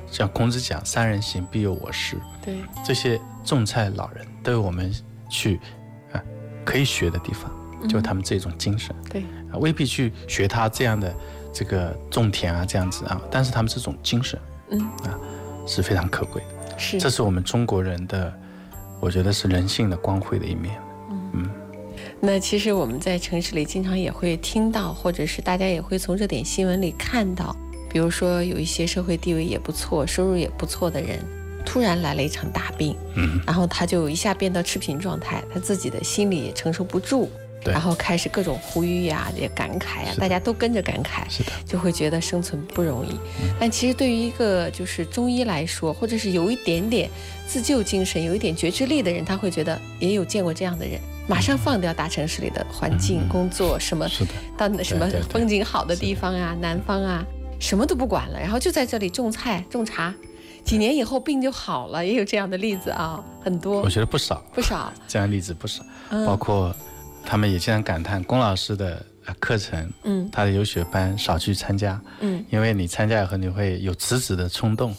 像孔子讲三人行必有我师， 对， 这些种菜老人都有我们去可以学的地方，就是他们这种精神。 对， 未必去学他这样的这个种田啊这样子啊，但是他们这种精神是非常可贵的。 是， 这是我们中国人的，我觉得是人性的光辉的一面。 那其实我们在城市里经常也会听到，或者是大家也会从热点新闻里看到，比如说有一些社会地位也不错、收入也不错的人，突然来了一场大病，然后他就一下变到赤贫状态，他自己的心里也承受不住，然后开始各种呼吁呀、也感慨呀，大家都跟着感慨，就会觉得生存不容易。但其实对于一个就是中医来说，或者是有一点点自救精神、有一点觉知力的人，他会觉得也有见过这样的人，马上放掉大城市里的环境、工作什么，到什么风景好的地方啊、南方啊，什么都不管了，然后就在这里种菜、种茶。几年以后病就好了，也有这样的例子啊，很多。 我觉得不少这样的例子不少，包括他们也经常感叹龚老师的课程，他的游学班少去参加，因为你参加以后你会有辞职的冲动。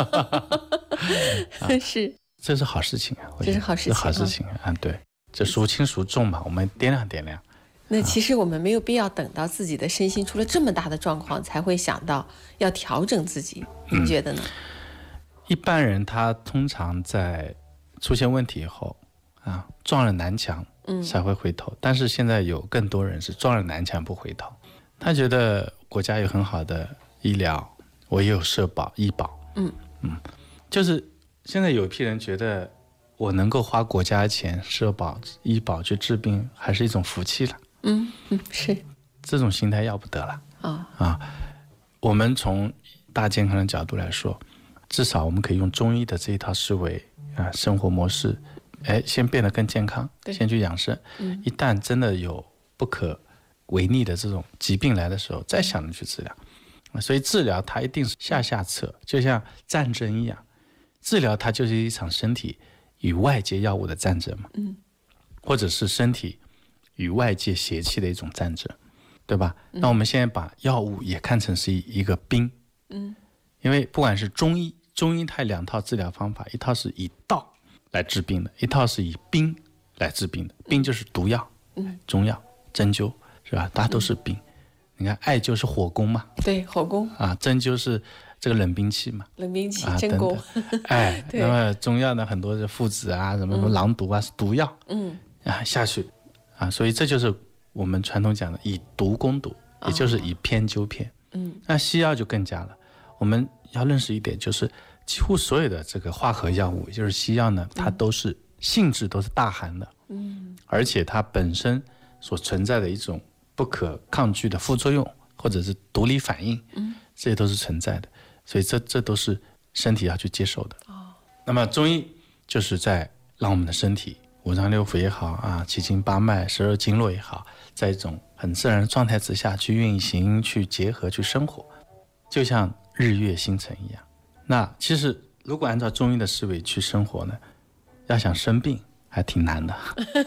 是， 这是好事情啊， 这是好事情， 好事情啊，对，这孰轻孰重嘛，我们掂量掂量。 那其实我们没有必要等到自己的身心出了这么大的状况才会想到要调整自己，您觉得呢？ 一般人他通常在出现问题以后撞了南墙才会回头，但是现在有更多人是撞了南墙不回头，他觉得国家有很好的医疗，我也有社保医保，就是现在有一批人觉得我能够花国家的钱社保医保去治病还是一种福气了， 是这种心态要不得了我们从大健康的角度来说，至少我们可以用中医的这一套思维生活模式，先变得更健康，先去养生，一旦真的有不可违逆的这种疾病来的时候，再想着去治疗。所以治疗它一定是下策，就像战争一样，治疗它就是一场身体与外界药物的战争嘛，或者是身体与外界邪气的一种战争，对吧？那我们现在把药物也看成是一个兵，因为不管是中医它有两套治疗方法，一套是以道来治病的，一套是以兵来治病的。兵就是毒药，中药、针灸，是吧？它都是兵。你看，艾灸是火攻嘛？对，火攻针灸是这个冷兵器嘛？冷兵器，针灸。那么中药呢，很多是附子什么狼毒是毒药，下去所以这就是我们传统讲的以毒攻毒，也就是以偏灸偏。那西药就更加了，我们要认识一点，就是几乎所有的这个化合药物，也就是西药呢，它都是性质都是大寒的，而且它本身所存在的一种不可抗拒的副作用或者是毒理反应，这些都是存在的，所以这都是身体要去接受的。那么中医就是在让我们的身体五脏六腑也好七经八脉、12经络也好，在一种很自然的状态之下去运行、去结合、去生活，就像日月星辰一样。那其实如果按照中医的思维去生活呢，要想生病还挺难的。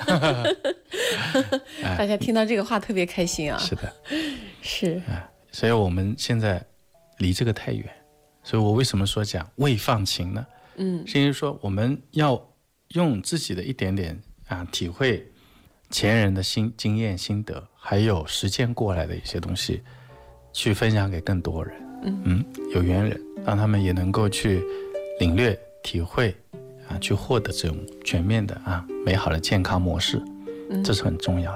大家听到这个话特别开心是的， 是所以我们现在离这个太远，所以我为什么说讲未放晴呢？是因为说我们要用自己的一点点体会前人的经验心得，还有实践过来的一些东西，去分享给更多人，有缘人，让他们也能够去领略、体会去获得这种全面的美好的健康模式，这是很重要的。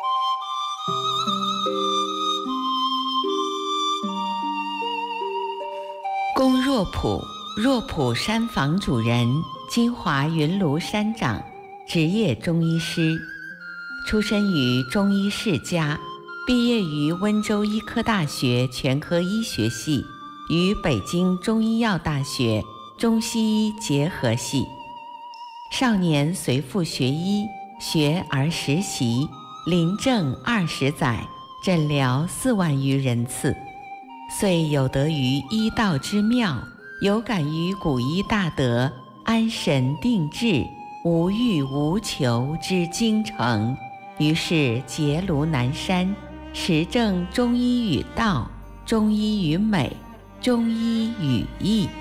龚若甫，若甫山房主人，金华云庐山长，职业中医师，出身于中医世家，毕业于温州医科大学全科医学系与北京中医药大学中西医结合系。少年随父学医，学而实习，临证20载，诊疗4万余人次，遂有得于医道之妙，有感于古医大德，安神定志，无欲无求之精诚，于是结庐南山，实证中医与道，中医与美，中医与医。